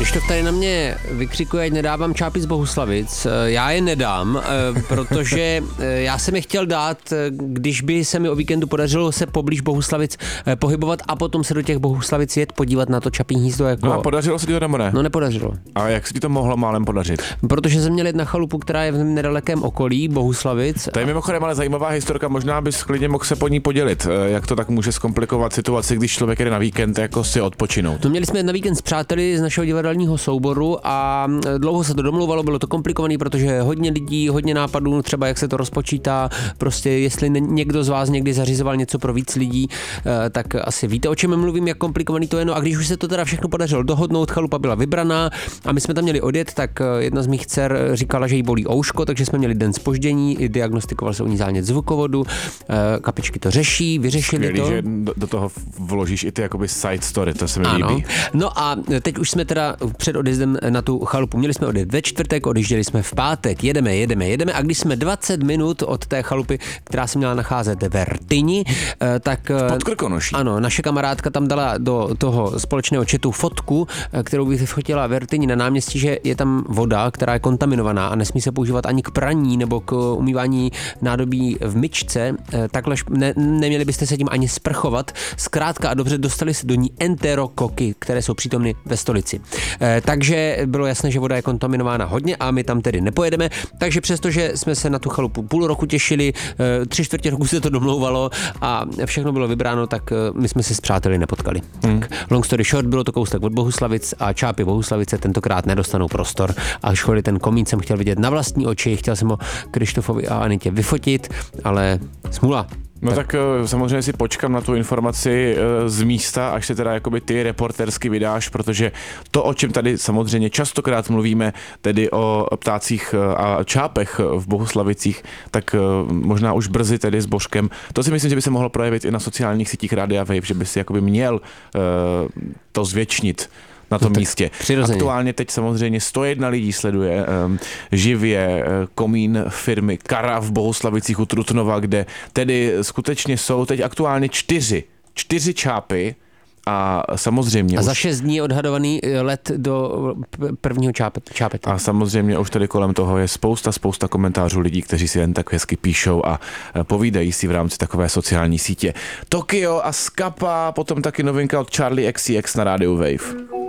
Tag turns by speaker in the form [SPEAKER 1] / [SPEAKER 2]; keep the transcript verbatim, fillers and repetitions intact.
[SPEAKER 1] Krištof tady na mě vykřikuje, ať nedávám čápy z Bohuslavic. Já je nedám, protože já jsem je chtěl dát, když by se mi o víkendu podařilo se poblíž Bohuslavic pohybovat a potom se do těch Bohuslavic jet podívat na to Čapí hnízdo. Jako...
[SPEAKER 2] No a podařilo se ti to nebo ne?
[SPEAKER 1] No nepodařilo.
[SPEAKER 2] A jak se ti to mohlo málem podařit?
[SPEAKER 1] Protože jsem měl jít na chalupu, která je v nedalekém okolí Bohuslavic.
[SPEAKER 2] To je mimochodem ale zajímavá historka, možná bys klidně mohl se po ní podělit. Jak to tak může zkomplikovat situaci, když člověk jde na víkend jako si odpočinout?
[SPEAKER 1] No měli jsme na víkend s přáteli z našeho divadelního souboru a dlouho se to domlouvalo, bylo to komplikované, protože hodně lidí, hodně nápadů, třeba jak se to rozpočítá, prostě jestli někdo z vás někdy zařizoval něco pro víc lidí, tak asi víte, o čem mluvím, jak komplikovaný to je. No a když už se to teda všechno podařilo dohodnout, chalupa byla vybraná a my jsme tam měli odjet, tak jedna z mých dcer říkala, že jí bolí ouško, takže jsme měli den zpoždění, diagnostikoval se u ní zánět zvukovodu, kapičky to řeší, vyřešili
[SPEAKER 2] Skvělý,
[SPEAKER 1] to.
[SPEAKER 2] že do toho vložíš i ty jakoby side story, to se mi
[SPEAKER 1] ano.
[SPEAKER 2] líbí.
[SPEAKER 1] No a teď už jsme teda před odjezdem na tu chalupu. Měli jsme odjet ve čtvrtek, odjížděli jsme v pátek, jedeme, jedeme, jedeme a když jsme dvacet minut od té chalupy, která se měla nacházet ve Rtyni, tak...
[SPEAKER 2] Pod Krkonoší.
[SPEAKER 1] Ano, naše kamarádka tam dala do toho společného chatu fotku, kterou bych vyfotila ve Rtyni na náměstí, že je tam voda, která je kontaminovaná a nesmí se používat ani k praní nebo k umývání nádobí v myčce. Takhle ne, neměli byste se tím ani sprchovat. Zkrátka a dobře dostali se do ní enterokoky, které jsou přítomny ve stolici. E, takže bylo jasné, že voda je kontaminována hodně a my tam tedy nepojedeme. Takže přestože jsme se na tu chalupu půl roku těšili, e, tři čtvrtě roku se to domlouvalo a všechno bylo vybráno, tak e, my jsme se s přáteli nepotkali. Hmm. Tak, long story short, bylo to kousek od Bohuslavic a Čápy Bohuslavice tentokrát nedostanou prostor. A kvůli ten komín jsem chtěl vidět na vlastní oči, chtěl jsem ho Krištofovi a Anitě vyfotit, ale smůla.
[SPEAKER 2] No tak, tak samozřejmě si počkám na tu informaci z místa, až se teda jakoby ty reportérsky vydáš, protože to, o čem tady samozřejmě častokrát mluvíme, tedy o ptácích a čápech v Bohuslavicích, tak možná už brzy tedy s Božkem. To si myslím, že by se mohlo projevit i na sociálních sítích Rádia Wave, že by si jakoby měl uh, to zvětšnit na tom no místě.
[SPEAKER 1] Přirozeně.
[SPEAKER 2] Aktuálně teď samozřejmě sto jedna lidí sleduje um, živě uh, komín firmy Kara v Bohuslavicích u Trutnova, kde tedy skutečně jsou teď aktuálně čtyři, čtyři čápy a samozřejmě...
[SPEAKER 1] A
[SPEAKER 2] už...
[SPEAKER 1] za šest dní odhadovaný let do prvního čápet, čápete.
[SPEAKER 2] A samozřejmě už tady kolem toho je spousta, spousta komentářů lidí, kteří si jen tak hezky píšou a povídají si v rámci takové sociální sítě. Tokio a Skapa, potom taky novinka od Charlie X C X na rádiu Wave.